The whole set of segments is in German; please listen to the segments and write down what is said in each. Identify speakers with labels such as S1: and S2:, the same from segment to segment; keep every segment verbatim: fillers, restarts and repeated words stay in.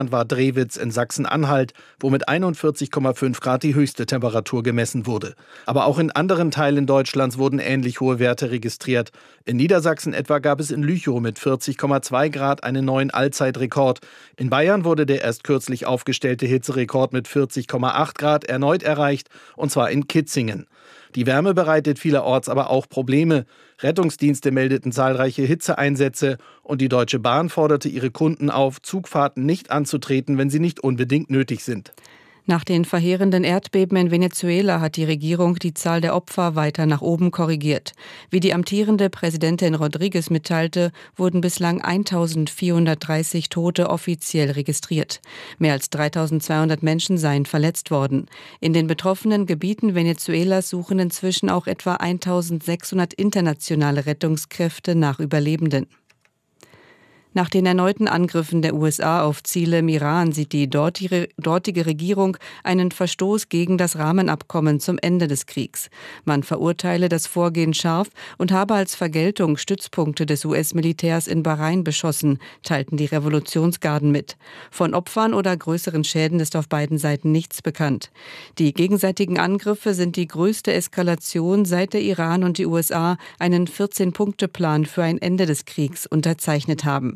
S1: war Drewitz in Sachsen-Anhalt, wo mit einundvierzig Komma fünf Grad die höchste Temperatur gemessen wurde. Aber auch in anderen Teilen Deutschlands wurden ähnlich hohe Werte registriert. In Niedersachsen etwa gab es in Lüchow mit vierzig Komma zwei Grad einen neuen Allzeitrekord. In Bayern wurde der erst kürzlich aufgestellte Hitzerekord mit vierzig Komma acht Grad erneut erreicht, und zwar in Kitzingen. Die Wärme bereitet vielerorts aber auch Probleme. Rettungsdienste meldeten zahlreiche Hitzeeinsätze und die Deutsche Bahn forderte ihre Kunden auf, Zugfahrten nicht anzutreten, wenn sie nicht unbedingt nötig sind.
S2: Nach den verheerenden Erdbeben in Venezuela hat die Regierung die Zahl der Opfer weiter nach oben korrigiert. Wie die amtierende Präsidentin Rodriguez mitteilte, wurden bislang eintausendvierhundertdreißig Tote offiziell registriert. Mehr als dreitausendzweihundert Menschen seien verletzt worden. In den betroffenen Gebieten Venezuelas suchen inzwischen auch etwa eintausendsechshundert internationale Rettungskräfte nach Überlebenden. Nach den erneuten Angriffen der U S A auf Ziele im Iran sieht die dortige, dortige Regierung einen Verstoß gegen das Rahmenabkommen zum Ende des Kriegs. Man verurteile das Vorgehen scharf und habe als Vergeltung Stützpunkte des U S-Militärs in Bahrain beschossen, teilten die Revolutionsgarden mit. Von Opfern oder größeren Schäden ist auf beiden Seiten nichts bekannt. Die gegenseitigen Angriffe sind die größte Eskalation, seit der Iran und die U S A einen vierzehn-Punkte-Plan für ein Ende des Kriegs unterzeichnet haben.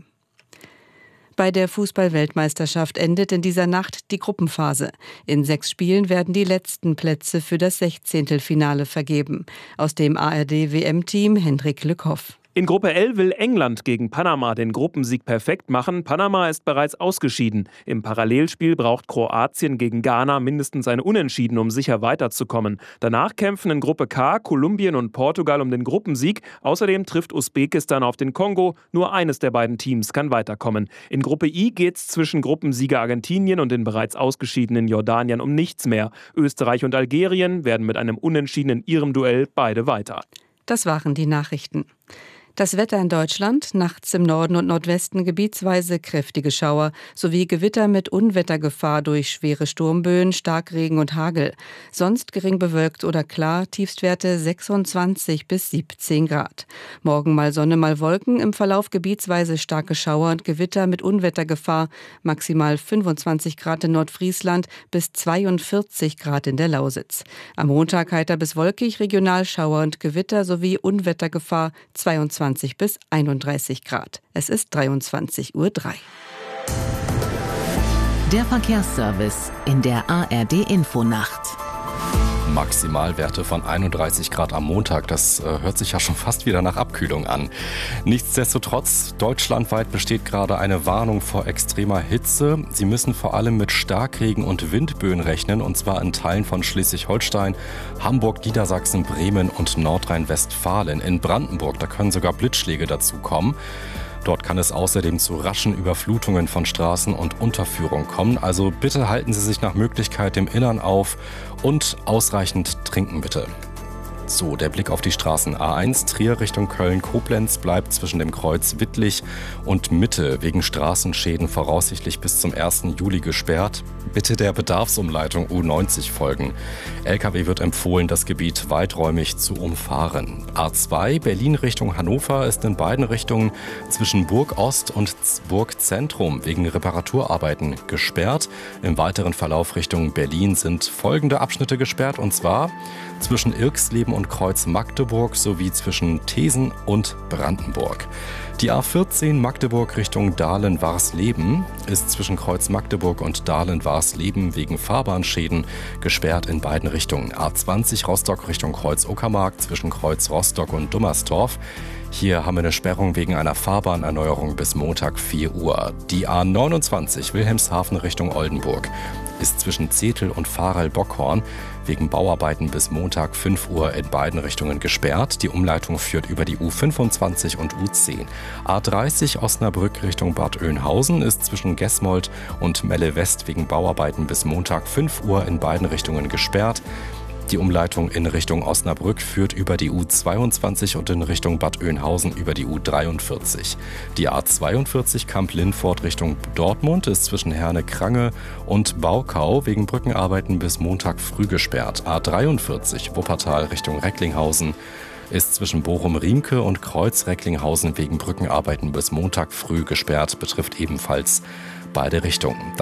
S2: Bei der Fußball-Weltmeisterschaft endet in dieser Nacht die Gruppenphase. In sechs Spielen werden die letzten Plätze für das Sechzehntelfinale vergeben. Aus dem A R D-W M-Team Hendrik Lückhoff.
S3: In Gruppe L will England gegen Panama den Gruppensieg perfekt machen. Panama ist bereits ausgeschieden. Im Parallelspiel braucht Kroatien gegen Ghana mindestens ein Unentschieden, um sicher weiterzukommen. Danach kämpfen in Gruppe K Kolumbien und Portugal um den Gruppensieg. Außerdem trifft Usbekistan auf den Kongo. Nur eines der beiden Teams kann weiterkommen. In Gruppe I geht's zwischen Gruppensieger Argentinien und den bereits ausgeschiedenen Jordanien um nichts mehr. Österreich und Algerien werden mit einem Unentschieden in ihrem Duell beide weiter.
S2: Das waren die Nachrichten. Das Wetter in Deutschland: nachts im Norden und Nordwesten gebietsweise kräftige Schauer sowie Gewitter mit Unwettergefahr durch schwere Sturmböen, Starkregen und Hagel. Sonst gering bewölkt oder klar, Tiefstwerte sechsundzwanzig bis siebzehn Grad. Morgen mal Sonne, mal Wolken, im Verlauf gebietsweise starke Schauer und Gewitter mit Unwettergefahr, maximal fünfundzwanzig Grad in Nordfriesland bis zweiundvierzig Grad in der Lausitz. Am Montag heiter bis wolkig, regional Schauer und Gewitter sowie Unwettergefahr, zweiundzwanzig bis einunddreißig Grad. Es ist dreiundzwanzig Uhr drei.
S4: Der Verkehrsservice in der A R D-Infonacht.
S5: Maximalwerte von einunddreißig Grad am Montag. Das äh, hört sich ja schon fast wieder nach Abkühlung an. Nichtsdestotrotz, deutschlandweit besteht gerade eine Warnung vor extremer Hitze. Sie müssen vor allem mit Starkregen und Windböen rechnen, und zwar in Teilen von Schleswig-Holstein, Hamburg, Niedersachsen, Bremen und Nordrhein-Westfalen. In Brandenburg, da können sogar Blitzschläge dazu kommen. Dort kann es außerdem zu raschen Überflutungen von Straßen und Unterführung kommen. Also bitte halten Sie sich nach Möglichkeit im Innern auf und ausreichend trinken bitte. So, der Blick auf die Straßen. A eins Trier Richtung Köln-Koblenz bleibt zwischen dem Kreuz Wittlich und Mitte wegen Straßenschäden voraussichtlich bis zum ersten Juli gesperrt. Bitte der Bedarfsumleitung U neunzig folgen. L K W wird empfohlen, das Gebiet weiträumig zu umfahren. A zwei Berlin Richtung Hannover ist in beiden Richtungen zwischen Burg Ost und Burg Zentrum wegen Reparaturarbeiten gesperrt. Im weiteren Verlauf Richtung Berlin sind folgende Abschnitte gesperrt, und zwar zwischen Irxleben und Kreuz Magdeburg sowie zwischen Thesen und Brandenburg. Die A vierzehn Magdeburg Richtung Dahlen-Warsleben ist zwischen Kreuz Magdeburg und Dahlen-Warsleben wegen Fahrbahnschäden gesperrt in beiden Richtungen. A zwanzig Rostock Richtung Kreuz Uckermark zwischen Kreuz Rostock und Dummersdorf. Hier haben wir eine Sperrung wegen einer Fahrbahnerneuerung bis Montag vier Uhr. Die A neunundzwanzig Wilhelmshaven Richtung Oldenburg ist zwischen Zetel und Varel-Bockhorn wegen Bauarbeiten bis Montag fünf Uhr in beiden Richtungen gesperrt. Die Umleitung führt über die U fünfundzwanzig und U zehn. A dreißig Osnabrück Richtung Bad Oeynhausen ist zwischen Gesmold und Melle West wegen Bauarbeiten bis Montag fünf Uhr in beiden Richtungen gesperrt. Die Umleitung in Richtung Osnabrück führt über die U zweiundzwanzig und in Richtung Bad Oeynhausen über die U dreiundvierzig. Die A zweiundvierzig Kamp-Lindfort Richtung Dortmund ist zwischen Herne-Krange und Baukau wegen Brückenarbeiten bis Montag früh gesperrt. A dreiundvierzig Wuppertal Richtung Recklinghausen ist zwischen Bochum-Riemke und Kreuz-Recklinghausen wegen Brückenarbeiten bis Montag früh gesperrt, betrifft ebenfalls beide Richtungen.